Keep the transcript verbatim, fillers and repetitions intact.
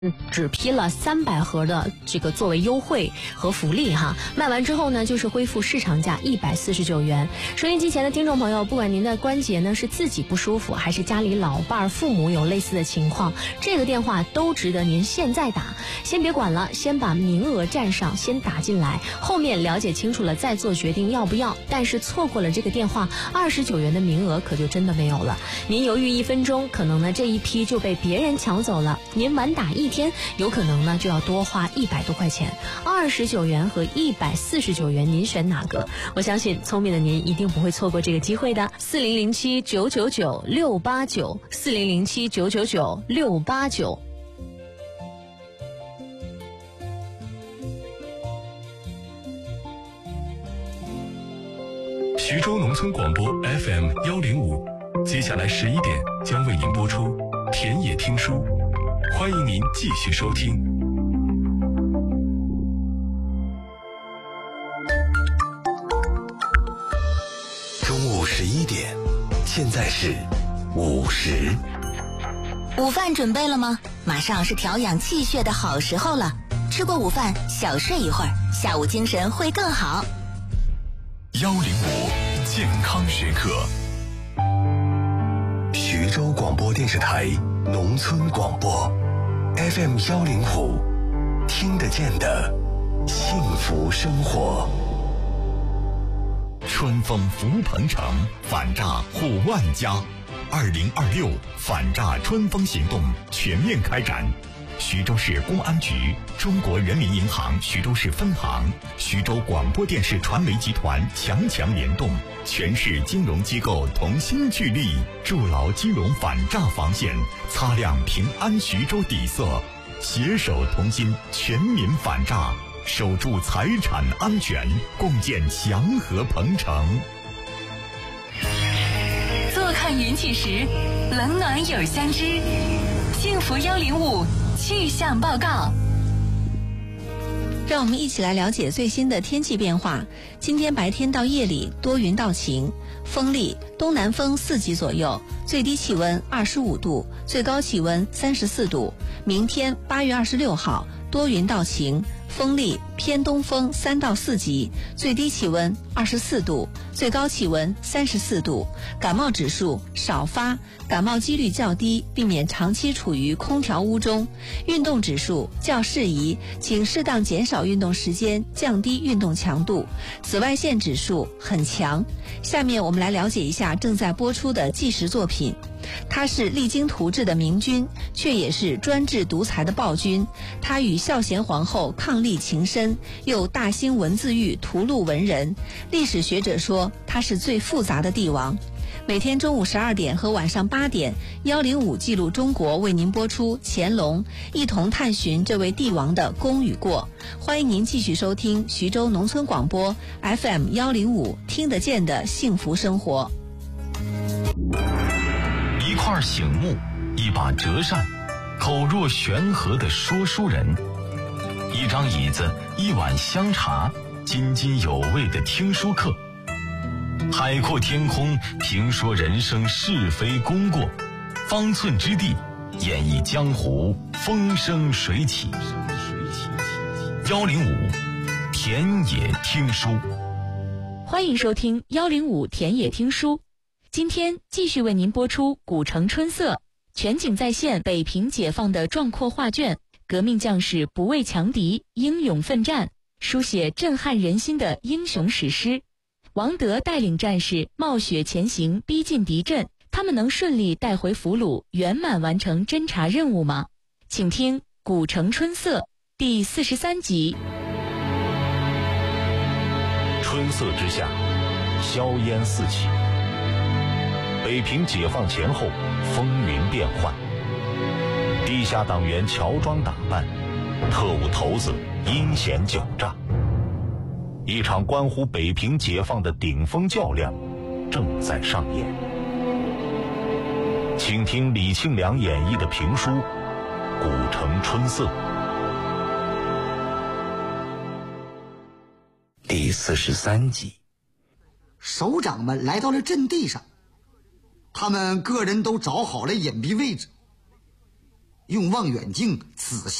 只批了三百盒的这个作为优惠和福利哈，卖完之后呢，就是恢复市场价一百四十九元。收音机前的听众朋友，不管您的关节呢是自己不舒服，还是家里老伴儿、父母有类似的情况，这个电话都值得您现在打。先别管了，先把名额占上，先打进来，后面了解清楚了再做决定要不要。但是错过了这个电话，二十九元的名额可就真的没有了。您犹豫一分钟，可能呢这一批就被别人抢走了。您晚打一天，有可能呢就要多花一百多块钱。二十九元和一百四十九元，您选哪个？我相信聪明的您一定不会错过这个机会的。四零零七九九九六八九，四零零七九九九六八九。 徐州农村广播 F M 幺零五，接下来十一点将为您播出田野听书，欢迎您继续收听。 中午十一点，现在是午时。 午饭准备了吗？马上是调养气血的好时候了。吃过午饭，小睡一会儿，下午精神会更好。 幺零五健康时刻，徐州广播电视台农村广播 F M 幺零五，听得见的幸福生活。 春风福鹏城，反诈护万家。二零二六反诈春风行动全面开展。徐州市公安局、中国人民银行徐州市分行、徐州广播电视传媒集团强强联动，全市金融机构同心聚力，筑牢金融反诈防线，擦亮平安徐州底色，携手同心，全民反诈，守住财产安全，共建祥和鹏城。 坐看云起时，冷暖有相知。幸福幺零五气象报告。 让我们一起来了解最新的天气变化。今天白天到夜里多云到晴，风力东南风四级左右，最低气温二十五度，最高气温三十四度。明天八月二十六号多云到晴，风力偏东风三到四级，最低气温二十四度，最高气温三十四度。感冒指数少发，感冒几率较低，避免长期处于空调屋中。运动指数较适宜，请适当减少运动时间，降低运动强度。紫外线指数很强。下面我们来了解一下正在播出的纪实作品。他是励精图治的明君，却也是专制独裁的暴君。他与孝贤皇后伉俪情深，又大兴文字狱屠戮文人。历史学者说他是最复杂的帝王。每天中午十二点和晚上八点，幺零五记录中国为您播出乾隆，一同探寻这位帝王的功与过。欢迎您继续收听徐州农村广播 F M 幺零五，听得见的幸福生活。 一块醒木，一把折扇，口若悬河的说书人，一张椅子，一碗香茶，津津有味的听书课。海阔天空，评说人生是非功过，方寸之地，演绎江湖风生水起。幺零五田野听书， 欢迎收听幺零五田野听书。今天继续为您播出《古城春色》，全景再现北平解放的壮阔画卷，革命将士不畏强敌，英勇奋战，书写震撼人心的英雄史诗。王德带领战士冒雪前行，逼近敌阵，他们能顺利带回俘虏，圆满完成侦察任务吗？请听《古城春色》第四十三集。 春色之下，硝烟四起。北平解放前后，风云变幻，地下党员乔装打扮，特务头子阴险狡诈。一场关乎北平解放的顶峰较量正在上演。请听李庆良演绎的评书《古城春色》 第四十三集。 首长们来到了阵地上，他们个人都找好了隐蔽位置。 用望远镜仔细